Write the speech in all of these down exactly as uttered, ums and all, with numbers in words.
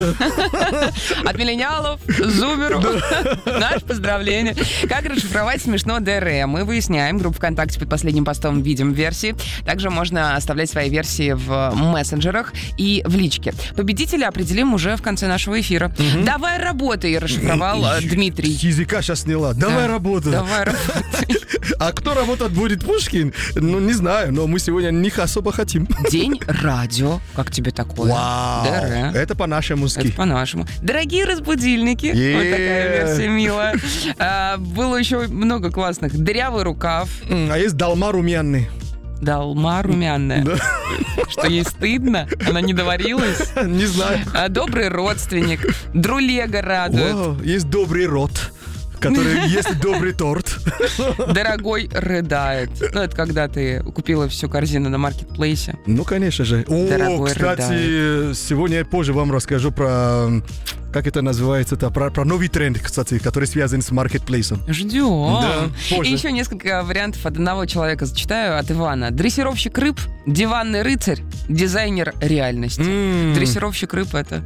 От миллениалов, зумеров. Наше поздравление. Как расшифровать смешно ДР? Мы выясняем. Группу ВКонтакте под последним постом видим версии. Также можно оставлять свои версии в мессенджерах и в личке. Победителя определим уже в конце нашего эфира. Угу. Давай работай, расшифровал Дмитрий. С языка сейчас сняла. Давай да. работай. Давай работай. А кто работать будет, Пушкин? Ну, не знаю, но мы сегодня них особо хотим. День радио. Как тебе такое? Вау. ДР. Это по-нашему. Это по-нашему. Дорогие разбудильники. Yeah. Вот такая версия милая. А, было еще много классных. Дырявый рукав. А есть долма румяный. Долма румяная. Да. Что, ей стыдно? Она не доварилась? Не знаю. А, добрый родственник. Друлега радует. Вау, есть добрый рот, который ест добрый торт. Дорогой рыдает. Ну, это когда ты купила всю корзину на маркетплейсе. Ну, конечно же. О, Дорогой кстати, рыдает. Сегодня я позже вам расскажу про... Как это называется-то? Про, про новый тренд, кстати, который связан с маркетплейсом. Ждем. Да, позже. И еще несколько вариантов от одного человека зачитаю, от Ивана. Дрессировщик рыб, диванный рыцарь, дизайнер реальности. Mm. Дрессировщик рыб — это...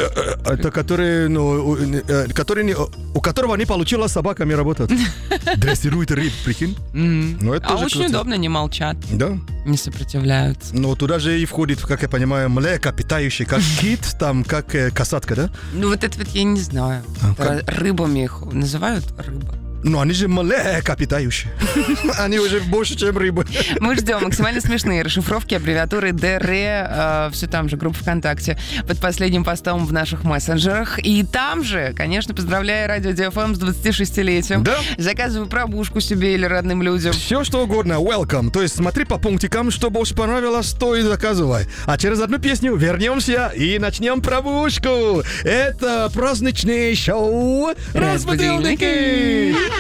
Это который, ну, который, у которого не получилось с собаками работать. Дрессирует рыб, прикинь. Mm-hmm. Ну, это а очень круто. Удобно, не молчат. Да. Не сопротивляются. Но туда же и входит, как я понимаю, млекопитающие, как кит, там, как э, касатка, да? Ну, вот это вот я не знаю. А, рыбами их называют рыба. Ну, они же млекопитающие. Они уже больше, чем рыбы. Мы ждем максимально смешные расшифровки аббревиатуры ДР, э, все там же, группа ВКонтакте, под последним постом в наших мессенджерах. И там же, конечно, поздравляю Радио Ди Эф Эм с двадцатишестилетием. Да. Заказывай пробушку себе или родным людям. Все, что угодно, welcome. То есть смотри по пунктикам, что больше понравилось, то и заказывай. А через одну песню вернемся и начнем пробушку. Это праздничное шоу «Разбудильники».